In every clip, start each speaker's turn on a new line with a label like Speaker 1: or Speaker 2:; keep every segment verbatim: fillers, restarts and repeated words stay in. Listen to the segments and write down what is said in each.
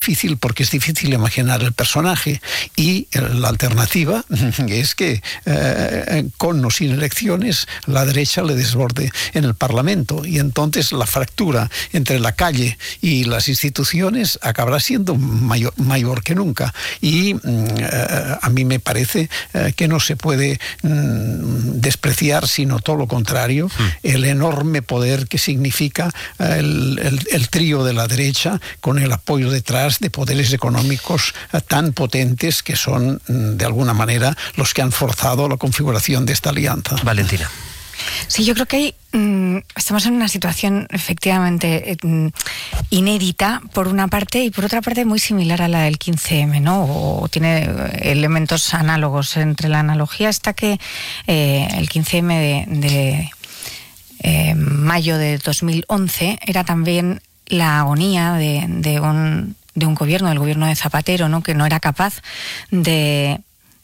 Speaker 1: difícil porque es difícil imaginar el personaje, y la alternativa es que eh, con o sin elecciones la derecha le desborde en el Parlamento, y entonces la fractura entre la calle y las instituciones acabará siendo mayor, mayor que nunca. Y eh, a mí me parece eh, que no se puede mm, despreciar, sino todo lo contrario, mm. el enorme poder que significa eh, el, el, el trío de la derecha, con el apoyo detrás de poderes económicos eh, tan potentes que son, mm, de alguna manera, los que han forzado la configuración de esta alianza.
Speaker 2: Valentina.
Speaker 3: Sí, yo creo que hay, mmm, estamos en una situación efectivamente eh, inédita por una parte, y por otra parte muy similar a la del quince eme, ¿no? O, o tiene elementos análogos. Entre la analogía está que eh, el quince eme de, de eh, mayo de dos mil once era también la agonía de, de, un, de un gobierno, del gobierno de Zapatero, ¿no? Que no era capaz de...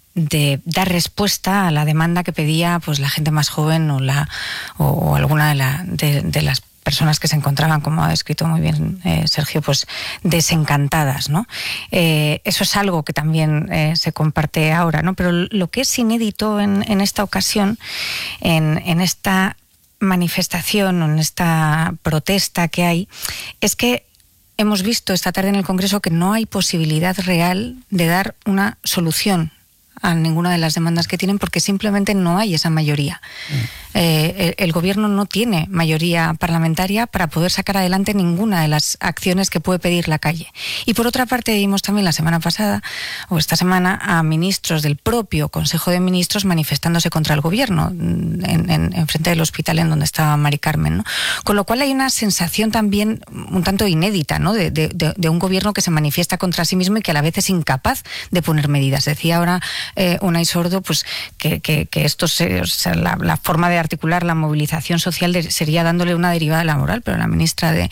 Speaker 3: de dar respuesta a la demanda que pedía pues la gente más joven o la o, o alguna de, la, de, de las personas que se encontraban, como ha descrito muy bien eh, Sergio, pues desencantadas, ¿no? Eh, eso es algo que también eh, se comparte ahora, ¿no? Pero lo que es inédito en, en esta ocasión, en, en esta manifestación, en esta protesta que hay, es que hemos visto esta tarde en el Congreso que no hay posibilidad real de dar una solución a ninguna de las demandas que tienen, porque simplemente no hay esa mayoría. Mm. Eh, el, el gobierno no tiene mayoría parlamentaria para poder sacar adelante ninguna de las acciones que puede pedir la calle. Y por otra parte, vimos también la semana pasada, o esta semana, a ministros del propio Consejo de Ministros manifestándose contra el gobierno en, en, en frente del hospital en donde estaba Mari Carmen, ¿no? Con lo cual hay una sensación también un tanto inédita, ¿no? de, de, de un gobierno que se manifiesta contra sí mismo y que a la vez es incapaz de poner medidas. Decía ahora Eh, Unai Sordo, pues que, que, que esto se, o sea, la, la forma de articular la movilización social de, sería dándole una derivada laboral, pero la ministra de,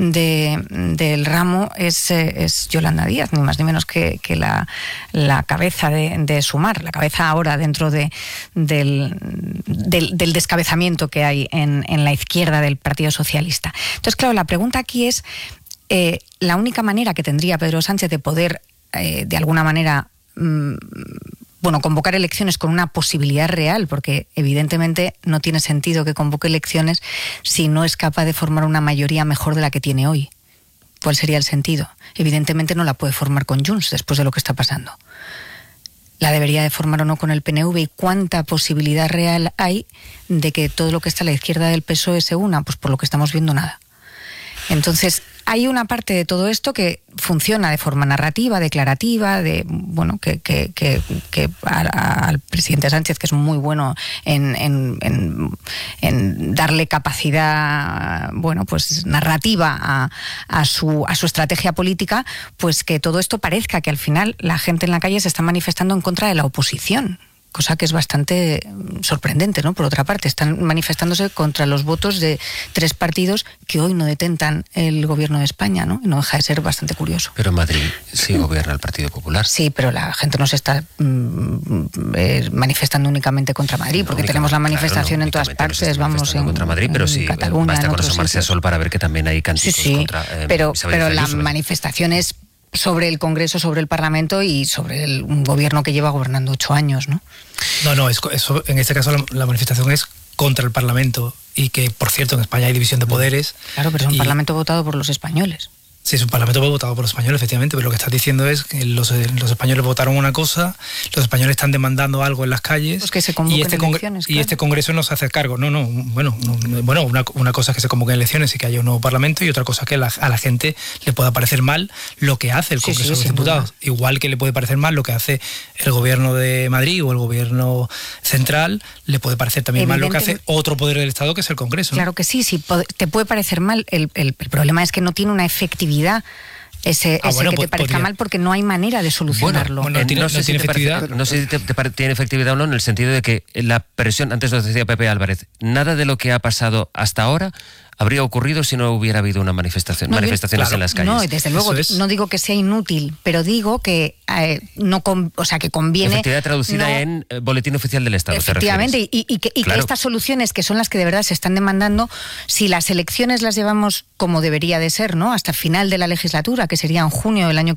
Speaker 3: de, del ramo es, es Yolanda Díaz, ni más ni menos que, que la, la cabeza de, de Sumar, la cabeza ahora dentro de, del, del, del descabezamiento que hay en, en la izquierda del Partido Socialista. Entonces, claro, la pregunta aquí es, eh, la única manera que tendría Pedro Sánchez de poder, eh, de alguna manera, bueno, convocar elecciones con una posibilidad real, porque evidentemente no tiene sentido que convoque elecciones si no es capaz de formar una mayoría mejor de la que tiene hoy. ¿Cuál sería el sentido? Evidentemente no la puede formar con Junts después de lo que está pasando. La debería de formar o no con el P N V, y cuánta posibilidad real hay de que todo lo que está a la izquierda del P S O E se una, pues por lo que estamos viendo nada. Entonces, hay una parte de todo esto que funciona de forma narrativa, declarativa, de bueno, que, que, que, que a, a, al presidente Sánchez, que es muy bueno en, en, en, en darle capacidad, bueno, pues narrativa a, a su a su estrategia política, pues que todo esto parezca que al final la gente en la calle se está manifestando en contra de la oposición. Cosa que es bastante sorprendente, ¿no? Por otra parte, están manifestándose contra los votos de tres partidos que hoy no detentan el gobierno de España, ¿no? Y no deja de ser bastante curioso.
Speaker 2: Pero en Madrid sí gobierna el Partido Popular.
Speaker 3: Sí, pero la gente no se está mm, eh, manifestando únicamente contra Madrid, porque no, tenemos la manifestación claro, no, en todas partes, no vamos en
Speaker 2: contra Madrid, pero sí,
Speaker 3: Cataluña,
Speaker 2: basta con asomarse a Sol para ver que también hay cánticos
Speaker 3: sí, sí,
Speaker 2: contra eh,
Speaker 3: pero, pero la manifestación es sobre el Congreso, sobre el Parlamento y sobre el, un gobierno que lleva gobernando ocho años, ¿no?
Speaker 4: No, no, es, eso, en este caso la, la manifestación es contra el Parlamento, y que, por cierto, en España hay división de poderes.
Speaker 3: Claro, pero es un
Speaker 4: y,
Speaker 3: Parlamento votado por los españoles.
Speaker 4: Sí, es un Parlamento votado por los españoles, efectivamente, pero lo que estás diciendo es que los, los españoles votaron una cosa, los españoles están demandando algo en las calles,
Speaker 3: pues que se convoquen
Speaker 4: y, este
Speaker 3: elecciones,
Speaker 4: y
Speaker 3: claro.
Speaker 4: este Congreso no se hace cargo. No, no, bueno, no, bueno una, una cosa es que se convoquen elecciones y que haya un nuevo Parlamento, y otra cosa es que la, a la gente le pueda parecer mal lo que hace el Congreso sí, sí, de los Diputados. Duda. Igual que le puede parecer mal lo que hace el Gobierno de Madrid o el Gobierno central, le puede parecer también mal lo que hace otro poder del Estado, que es el Congreso, ¿no?
Speaker 3: Claro que sí, sí, te puede parecer mal. El, el, el problema es que no tiene una efectividad ese, ah, ese bueno, que te parezca podría. mal, porque no hay manera de solucionarlo.
Speaker 2: Bueno, bueno, tiene, no, sé no, si tiene efectividad. Parece, no sé si te, te, tiene efectividad o no, en el sentido de que la presión, antes lo decía Pepe Álvarez, nada de lo que ha pasado hasta ahora habría ocurrido si no hubiera habido una manifestación, no, manifestaciones claro, en las calles.
Speaker 3: No, desde luego, es... no digo que sea inútil, pero digo que eh, no, con, o sea, que conviene.
Speaker 2: Efectividad traducida no, en eh, Boletín Oficial del Estado.
Speaker 3: Efectivamente, y, y, que, y claro. que estas soluciones, que son las que de verdad se están demandando, si las elecciones las llevamos como debería de ser, ¿no? Hasta el final de la legislatura, que sería en junio del año